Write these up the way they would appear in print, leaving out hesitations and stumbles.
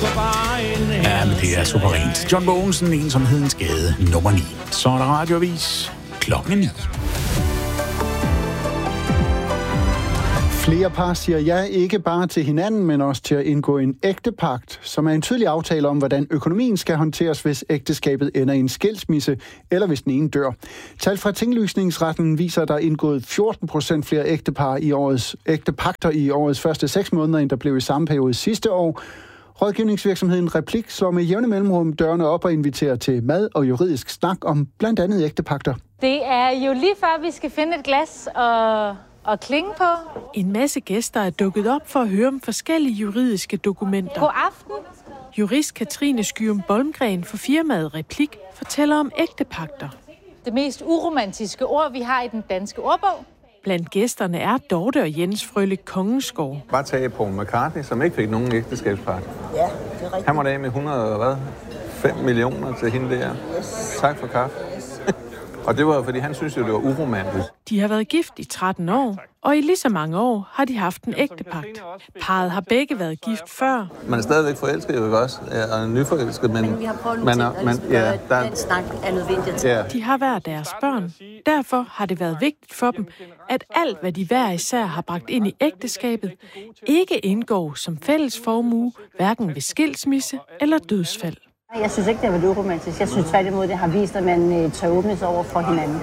Ja, men det er suverænt. John Mogensen, Ensomhedens Gade, nummer 9. Så er der radioavis klokken 9. Flere par siger ja ikke bare til hinanden, men også til at indgå en ægtepagt, som er en tydelig aftale om, hvordan økonomien skal håndteres, hvis ægteskabet ender i en skilsmisse, eller hvis den ene dør. Tal fra tinglysningsretten viser, at der er indgået 14% flere ægtepagter i årets første 6 måneder, end der blev i samme periode sidste år. Rådgivningsvirksomheden Replik slår med jævne mellemrum dørene op og inviterer til mad og juridisk snak om blandt andet ægtepagter. Det er jo lige før, vi skal finde et glas og klinge på. En masse gæster er dukket op for at høre om forskellige juridiske dokumenter. God aften. Jurist Katrine Skyum Bolmgren for firmaet Replik fortæller om ægtepagter. Det mest uromantiske ord, vi har i den danske ordbog. Blandt gæsterne er Dorte og Jens Frølich Kongeskov. Bare tage Paul McCartney, som ikke fik nogen ægteskabspagt. Ja, det er rigtigt. Han må da af med 5 millioner til hende der. Yes. Tak for kaffe. Yes. Og det var, fordi han synes jo, det var uromantisk. De har været gift i 13 år, og i lige så mange år har de haft en ægtepagt. Parret har begge været gift før. Man er stadigvæk forelsket, jo ikke også? Og nyforelsket, men vi har prøvet nogle ting, den snak er nødvendigt. Ja. De har hver deres børn. Derfor har det været vigtigt for dem, at alt, hvad de hver især har bragt ind i ægteskabet, ikke indgår som fælles formue, hverken ved skilsmisse eller dødsfald. Jeg synes ikke, det har været uromantisk. Jeg synes tværtimod, det har vist, at man tør åbne sig over for hinanden.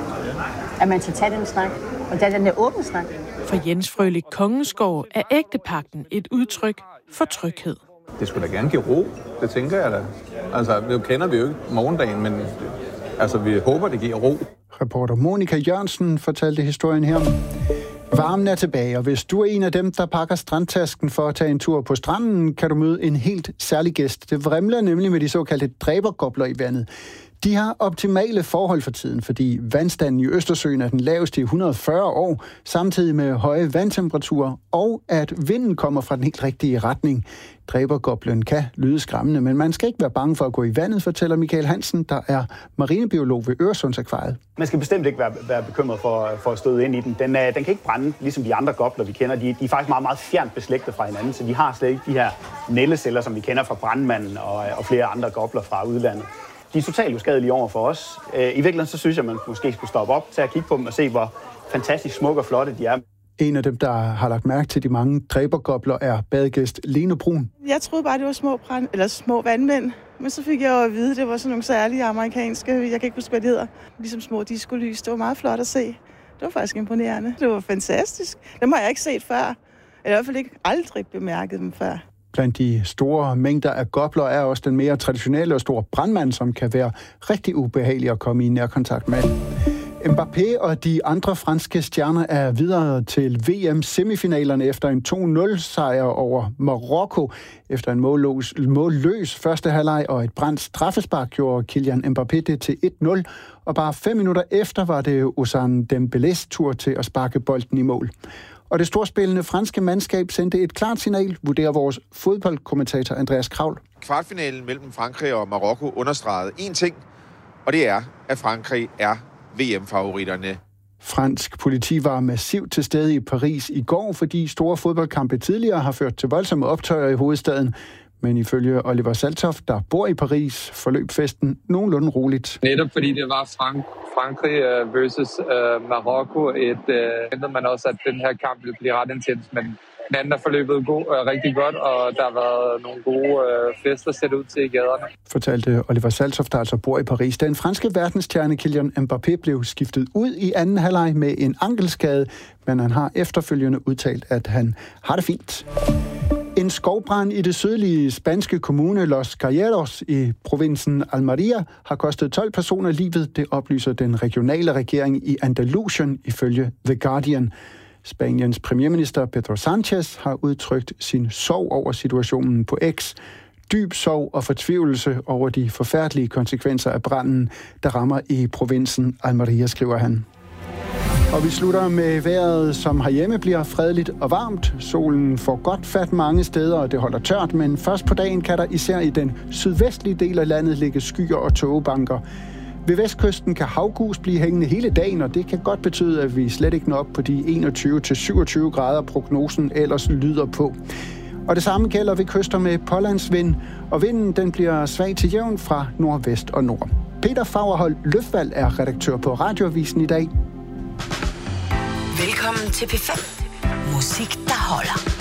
At man tør tage den snak, og den er åbne snak. For Jens Frølich Kongeskov er ægtepagten et udtryk for tryghed. Det skulle da gerne give ro, det tænker jeg da. Altså, nu kender vi jo ikke morgendagen, men altså, vi håber, det giver ro. Reporter Monika Jørgensen fortalte historien her. Varmen er tilbage, og hvis du er en af dem, der pakker strandtasken for at tage en tur på stranden, kan du møde en helt særlig gæst. Det vrimler nemlig med de såkaldte dræbergobler i vandet. De har optimale forhold for tiden, fordi vandstanden i Østersøen er den laveste i 140 år, samtidig med høje vandtemperaturer, og at vinden kommer fra den helt rigtige retning. Dræbergoblen kan lyde skræmmende, men man skal ikke være bange for at gå i vandet, fortæller Michael Hansen, der er marinebiolog ved Øresundsakvariet. Man skal bestemt ikke være bekymret for at støde ind i den. Den kan ikke brænde, ligesom de andre gobler, vi kender. De er faktisk meget, meget fjernt beslægtet fra hinanden, så de har slet ikke de her nældeceller, som vi kender fra brandmanden og flere andre gobler fra udlandet. De er totalt uskadelige over for os. I virkeligheden så synes jeg, man måske skulle stoppe op til at kigge på dem og se, hvor fantastisk smukke og flotte de er. En af dem, der har lagt mærke til de mange dræbergobler, er badegæst Lene Brun. Jeg troede bare, det var små vandmænd. Men så fik jeg jo at vide, at det var sådan nogle særlige amerikanske, jeg kan ikke huske, hvad det hedder, ligesom små diskolys. Det var meget flot at se. Det var faktisk imponerende. Det var fantastisk. Dem har jeg ikke set før. Jeg har i hvert fald ikke aldrig bemærket dem før. Blandt de store mængder af gobler er også den mere traditionelle og store brandmand, som kan være rigtig ubehagelig at komme i nærkontakt med. Mbappé og de andre franske stjerner er videre til VM-semifinalerne efter en 2-0-sejr over Marokko. Efter en målløs første halvleg og et brændt straffespark gjorde Kylian Mbappé det til 1-0. Og bare 5 minutter efter var det Ousmane Dembélés tur til at sparke bolden i mål. Og det storspillende franske mandskab sendte et klart signal, vurderer vores fodboldkommentator Andreas Kravl. Kvartfinalen mellem Frankrig og Marokko understregede én ting, og det er, at Frankrig er VM-favoritterne. Fransk politi var massivt til stede i Paris i går, fordi store fodboldkampe tidligere har ført til voldsomme optøjer i hovedstaden. Men ifølge Oliver Saltoft, der bor i Paris, forløb festen nogenlunde roligt. Netop fordi det var Frankrig versus Marokko, ventede man også, at den her kamp ville blive ret intens, men den anden er forløbet rigtig godt, og der har været nogle gode fester sæt ud til i gaderne. Fortalte Oliver Saltoft, der altså bor i Paris. Den franske verdensstjerne Kylian Mbappé blev skiftet ud i anden halvleg med en ankelskade, men han har efterfølgende udtalt, at han har det fint. En skovbrand i det sydlige spanske kommune Los Cayeros i provinsen Almería har kostet 12 personer livet, det oplyser den regionale regering i Andalusien ifølge The Guardian. Spaniens premierminister Pedro Sánchez har udtrykt sin sorg over situationen på X. Dyb sorg og fortvivlelse over de forfærdelige konsekvenser af branden, der rammer i provinsen Almería, skriver han. Og vi slutter med vejret, som herhjemme bliver fredeligt og varmt. Solen får godt fat mange steder, og det holder tørt, men først på dagen kan der især i den sydvestlige del af landet ligge skyer og tågebanker. Ved vestkysten kan havgus blive hængende hele dagen, og det kan godt betyde, at vi slet ikke når op på de 21-27 grader, prognosen ellers lyder på. Og det samme gælder ved kyster med pålandsvind, og vinden den bliver svag til jævn fra nordvest og nord. Peter Fagerholt Løfvald er redaktør på Radioavisen i dag. Velkommen til P5. Musik, der holder.